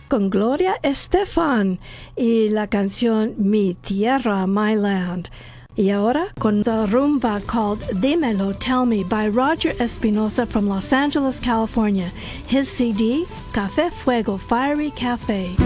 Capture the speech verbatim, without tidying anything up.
con Gloria Estefan y la canción Mi Tierra, My Land. Y ahora con the rumba called Dímelo, Tell Me by Roger Espinosa from Los Angeles, California. His C D, Café Fuego, Fiery Cafe.